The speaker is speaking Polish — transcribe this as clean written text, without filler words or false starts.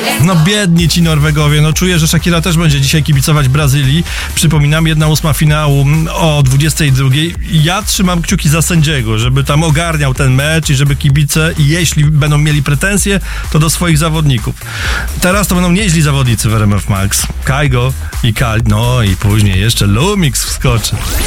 No biedni ci Norwegowie, no czuję, że Shakira też będzie dzisiaj kibicować Brazylii. Przypominam, 1/8 finału o 22:00. Ja trzymam kciuki za sędziego, żeby tam ogarniał ten mecz i żeby kibice, jeśli będą mieli pretensje, to do swoich zawodników. Teraz to będą nieźli zawodnicy w RMF Max. Kajgo i no i później jeszcze Lumix wskoczy.